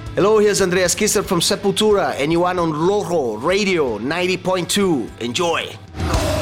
Hello, here's Andreas Kisser from Sepultura, and you are on Rojo Radio 90.2. Enjoy.